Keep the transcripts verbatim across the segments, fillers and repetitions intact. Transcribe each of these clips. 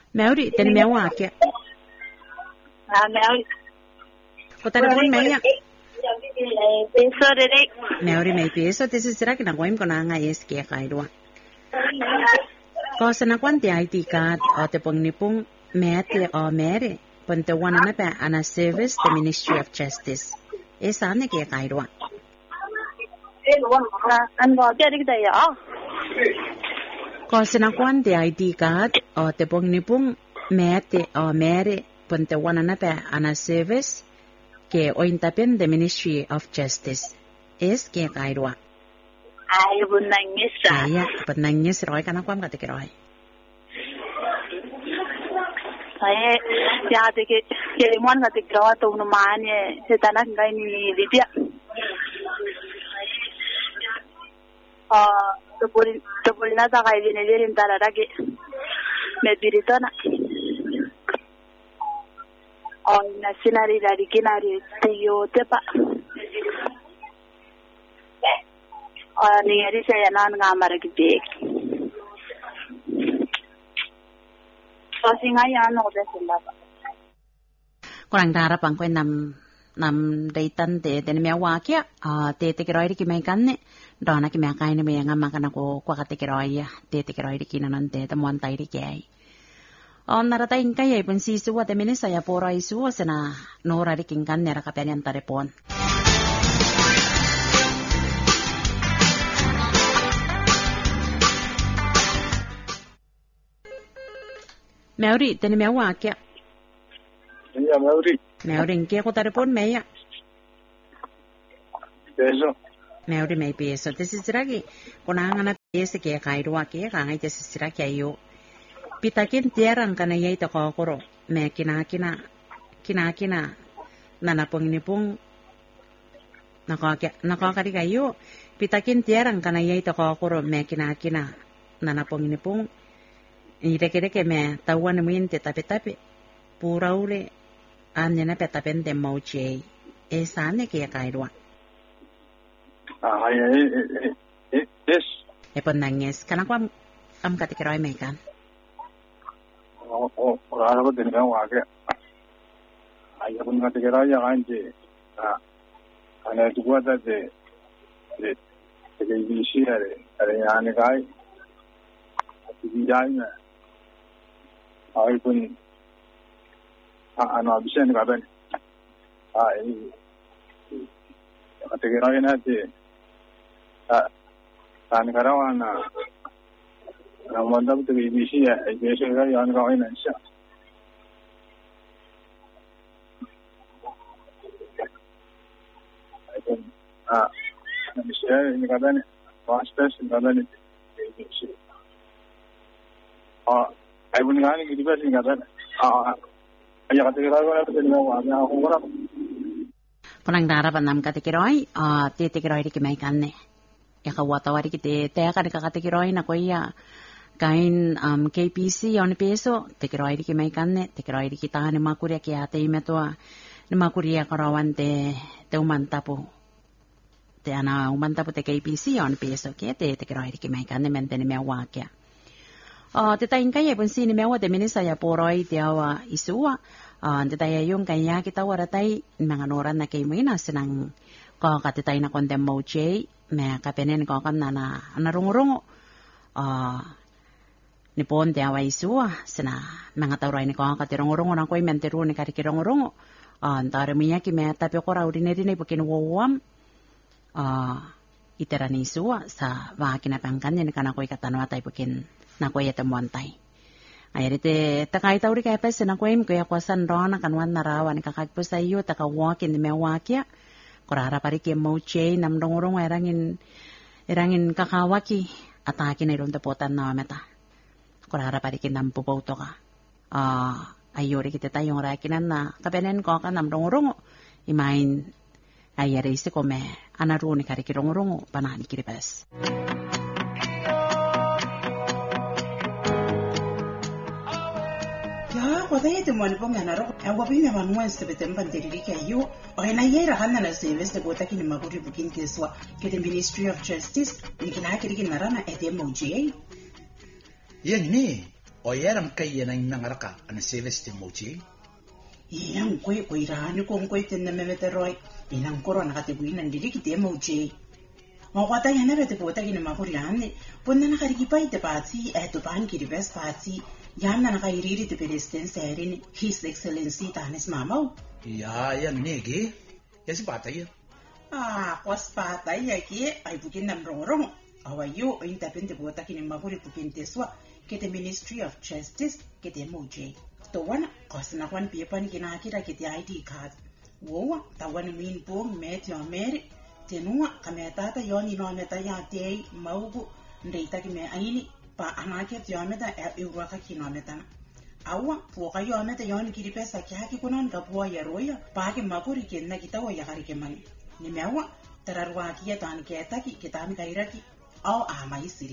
Mauri, teni mea wakia. Ah, Mauri. Ko telepon mea. Peso dede. Mauri may peso, tesi sira kinakuha ko na nga yes kaya kaidwa. Ko sa nakuanti I D card o te pongnipong mete o mere, ponte wana na pa ana service the Ministry of Justice. E saan kaya kaidwa? Ano ba kita ya? Ko sa nakuanti I D card o te pongnipong mete o mere, ponte wana na pa ana service ke ointapin the Ministry of Justice. Es kaya kaidwa. Ay, bunangis ah. Ay, bunangis roy kana kwam ka tikiroy. Ay, ya de ke ke mon ka tikrawa to no mane se tanak ngai ni lidia. Ah, to puri to puri na ta kai ni lerin tarara ke me diritona. Oh, na sinari dari kinari tiyo tepa. Oh, ni ari saya nan ngamar gede. So singa ya no de sila. Kurang darap ang kwen nam nam daytan te ten mea wakia a te te kiroi ki mai kanne dona ki mea kaine me nga makana ko kwa ka te kiroi te te kiroi ki nanan te te mon tai ri kai. On narata inka ya pun si suwa te mene saya pora isu sena nora ri king kan nera kapian yang telepon. Mauri, teni mea wakia. Iya, Mauri. Mauri, kia ko telepon mea. Peso. Mauri may peso. Tesi siragi, kunanga na peso kia kairua kia kangai tesi siragi ayo. Pitakin tiarang kana yai to kokoro me kina kina kina kina nanapong ini pong nakaka nakakari kayo pitakin tiarang kana yai to kokoro me kina kina nanapong ini pong ireke reke me tawan mo inte tapi tapi pura ule anya na peta pente mauche e sane ke kairwa Ah ya eh eh yes e ponanges kana kwa am katikiroi me kan. Oh, oh, orang aku tengah wajar. Ayah pun kata kira yang anjir. Ah, ane tu gua tadi, tadi, tadi bisi ada, ada yang ane kai, tadi jaya. Ayah pun, ah, anu abis ni kapan? Ah, ini, kata kira yang nanti, ah, ane karawan ah. Namun tapi tu B B C ya, biasanya yang kau ini sih. Ah, misalnya ini kata ni, pastas ini kata ni B B C. Ah, ibu ni kan ini kita sih kata. Ah, ayah kata kita kalau kita ni awak, aku orang. Kunang darap anam kata kiroi, ah, tete kiroi di kimai kanne. Ya kawatawari kita, teh kan kata kiroi nak koi ya. Kain um, K P C on peso, te kiroi di kimai kanne, te kiroi di kita ni makuria ki ate imetua, ni makuria karawan te te umantapu, te ana umantapu te K P C on peso, ki te te kiroi di kimai kanne mente ni mea wakia. Oh, te tain kaya pun si ni mea wa te minisa ya poroi te awa isua, uh, te taya yung kaya kita waratai mga noran na kay muina senang ko ka te tain na kontem mo jay, mea kapenen ko kam na na narungo-rungo. Uh, ni pon te awa isua sena mga taurai ni ko ka te rongo-rongo na koy menteru ni kari ki rongo-rongo uh, antara miya ki me tapi ko raudi ne rinai pukin wawam uh, itera ni isua sa wa kinapangkan ni kana koy katanwa tay pukin na koy etemuan tay ayari te takai tauri kay pa sena koy ko yakwasan rona kanwan narawan kakagpo sa iyo takawakin ni mewakia kurara pari ki moche nam rongo-rongo erangin erangin kakawaki atakin ay ron tapotan na meta kurara pari kinam pupauto ka. Ah, uh, ayori kita tayong rakinan na kapenen ko ka nam rongo-rongo. Imain ayari si ko me anaru ni kari rongo-rongo panani kiribas. Ya, kota itu mo ni pong anaro. Ang wapi me manuan sa betempan diri kayo. Okay na yera hana na service na gota kini maguri bukin kiswa kiti Ministry of Justice ni kinakiri kinarana ete mo J. Yang ni, o yeram kai yana nangaraka ana service te mochi Yang koe koe rani kong koe tena memeteroi inang korona kate buina ndiri kite mochi Mawata yana bete pota kina makuriane ponna na karikipai te pati e to pan ki best pati yana na kairiri te president serin His Excellency Tanis Mamau ya ya nege yasi pataya Ah, kwas patay aki ay bukin nam rong-rong. Awayo ay tapin te bota kini makuri bukin teswa kete Ministry of Justice kete M O J. Tawana kwas na kwan pipan kinakira kete I D card. Wowa tawan min pong met yo mer tenua kametata yoni no meta ya te maugu ndeita kime aini pa anaket yo meta e uraka kinometa. Awa puka yo meta yoni kiri pesa kyaki kunan kapua ya roya pa ke makuri kenna kitawa ya kari kemani. Nimewa tararwa kia tan keta ki kitami kairaki au amai siri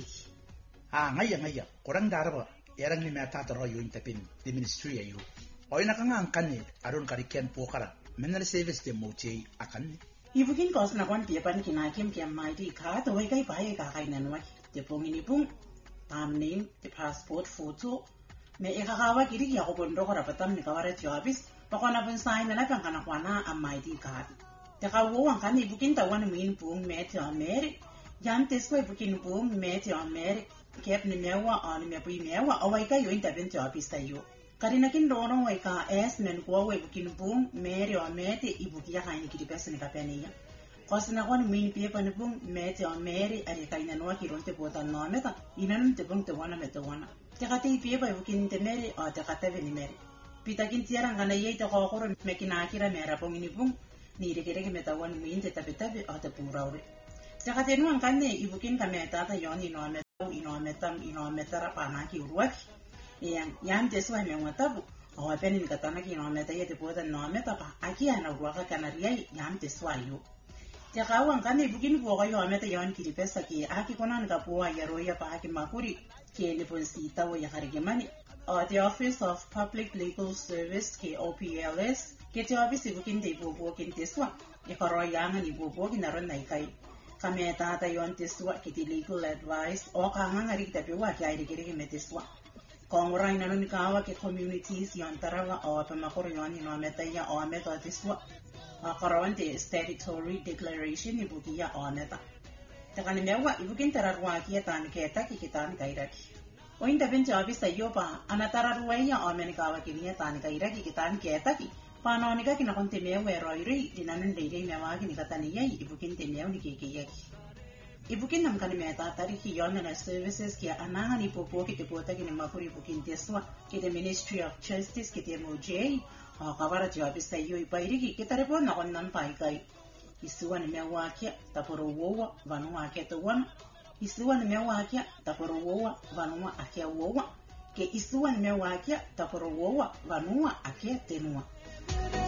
ah ngaya ngaya kurang daraba yarang ni meta taro yo intapin di ministry ayo oy nakanga angkan arun karikian pokara menal service de mochi akan ibukin kos na kwan piapan kinakim kiam mai di ka to wai kai pai ka kai nanwa te pongini pung tam name the passport photo me e kakawa kiri ya ko bondo ko rapatam ni kawara tiabis pakona pun sign na kan kana kwana amai di ka Takawo ang kani bukin tawan min pung meti ameri yan teswa bukin pung meti ameri kep ni mewa an me pui mewa awai ka yo intervent jo apista yo karina kin rono wai ka es men ko wai bukin pung meri ameti ibukia haini kidi pesa ni kapenia kosna kon min pie pan pung meti ameri ari kaina no ki ronte bota no meta inanun te pung te wana meta wana te kate pie pa bukin te meri o te kate veni meri pitakin tiara ngana yei te ko ko mekina akira mera pung ini pung ni rekere ke metawan min te tape tape o te puraure. Taka tenu ang kane ibukin ka meta ta yon ino meta ino metam ino metara pana ki uruaki. Yang yang te swa me ngatabu o apeni ni katana ki ino meta ye te poda no meta pa aki ana uruaka kanaria yang te swa yo. Taka ang kane ibukin ko ka yo meta yon ki pesa ki aki konan ka puwa ya roya pa aki makuri ki ni ponsita wo ya karigemani. Uh, the Office of Public Legal Service K O P L S kete office bukin de bobo kin teswa e koroyanga ni bobo kinaron nai kai kameta ta yon teswa kiti legal advice o kanga ngari ta biwa kai de kire meteswa kongora ina no kawa ke communities yon tarawa o pa makoro yon no meta ya o meta teswa a koronte statutory declaration ni bukia o meta ta kan mewa ibukin tararwa ki tan ke ta ki kitan kairaki o inda bench office ayo pa anatararwa ya o menikawa ki ni tan kairaki kitan ke ta ki Panonika kina konti mewa roiri dinanan dede mewa kini kataniya ibukin temewa ni kekeyaki. Ibukin nam kani meta tari ki yon na services kia anangan ipopo kite pota kini makuri ibukin teswa kite Ministry of Justice kite M O J o kawara jawabis tayo ipairiki kita repon na kon nan paikai. Isuwan mewa kia taporo wowa vanua kia tuwan. Isuwan mewa kia taporo wowa vanua akia wowa. Ke isuwan mewa kia taporo wowa vanua akia tenua.